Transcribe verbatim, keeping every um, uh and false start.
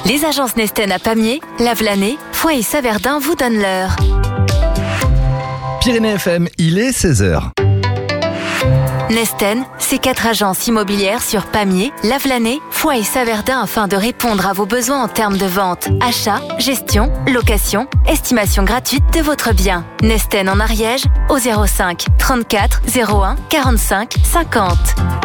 Les agences Nesten à Pamiers, Lavelanet, Foix et Saverdin vous donnent l'heure. Pyrénées F M, il est seize heures. Nesten, c'est quatre agences immobilières sur Pamiers, Lavelanet, Foix et Saverdin afin de répondre à vos besoins en termes de vente, achat, gestion, location, estimation gratuite de votre bien. Nesten en Ariège au zéro cinq trente-quatre zéro un quarante-cinq cinquante.